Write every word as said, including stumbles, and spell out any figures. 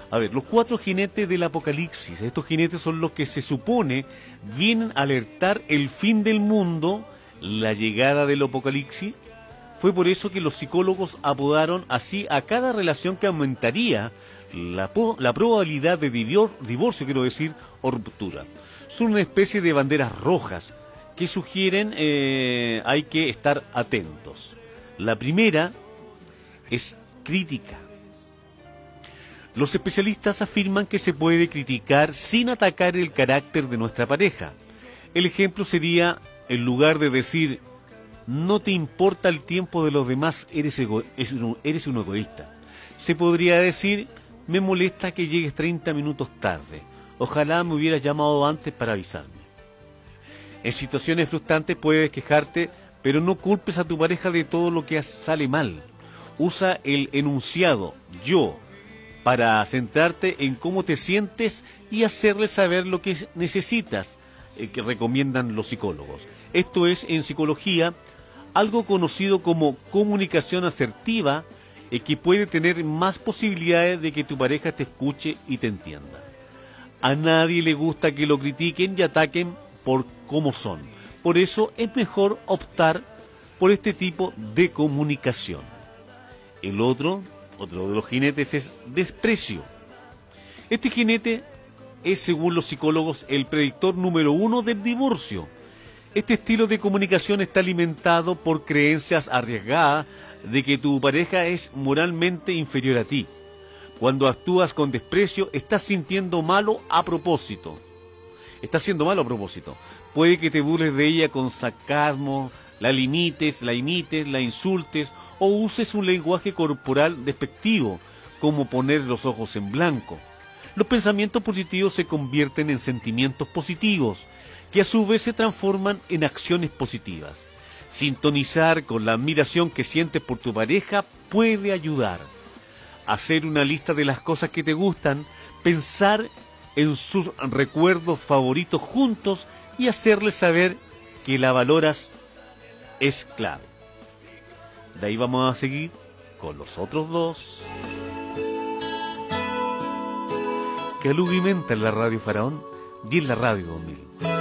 A ver, los cuatro jinetes del apocalipsis. Estos jinetes son los que se supone vienen a alertar el fin del mundo, la llegada del apocalipsis. Fue por eso que los psicólogos apodaron así a cada relación que aumentaría la, la probabilidad de divor, divorcio, quiero decir, o ruptura. Son una especie de banderas rojas que sugieren eh, hay que estar atentos. La primera es crítica. Los especialistas afirman que se puede criticar sin atacar el carácter de nuestra pareja. El ejemplo sería, en lugar de decir, no te importa el tiempo de los demás, eres, ego eres un egoísta, se podría decir, me molesta que llegues treinta minutos tarde, ojalá me hubieras llamado antes para avisarme. En situaciones frustrantes puedes quejarte, pero no culpes a tu pareja de todo lo que sale mal. Usa el enunciado yo para centrarte en cómo te sientes y hacerle saber lo que necesitas, eh, que recomiendan los psicólogos. Esto es, en psicología, algo conocido como comunicación asertiva, eh, que puede tener más posibilidades de que tu pareja te escuche y te entienda. A nadie le gusta que lo critiquen y ataquen por cómo son. Por eso es mejor optar por este tipo de comunicación. El otro, otro de los jinetes es desprecio. Este jinete es, según los psicólogos, el predictor número uno del divorcio. Este estilo de comunicación está alimentado por creencias arriesgadas de que tu pareja es moralmente inferior a ti. Cuando actúas con desprecio, estás sintiendo malo a propósito. Estás siendo malo a propósito. Puede que te burles de ella con sarcasmo, la limites, la imites, la insultes o uses un lenguaje corporal despectivo, como poner los ojos en blanco. Los pensamientos positivos se convierten en sentimientos positivos, que a su vez se transforman en acciones positivas. Sintonizar con la admiración que sientes por tu pareja puede ayudar. Hacer una lista de las cosas que te gustan, pensar en sus recuerdos favoritos juntos y hacerle saber que la valoras es clave. De ahí vamos a seguir con los otros dos. Que aluvimenta en la Radio Faraón y en la Radio dos mil.